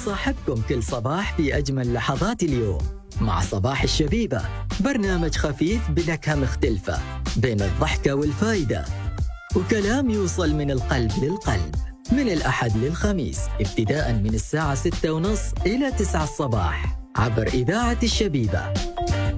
يصاحبكم كل صباح في أجمل لحظات اليوم مع صباح الشبيبة، برنامج خفيف بنكهة مختلفة بين الضحكة والفايدة، وكلام يوصل من القلب للقلب، من الأحد للخميس ابتداء من الساعة 6:30 إلى 9 الصباح عبر إذاعة الشبيبة.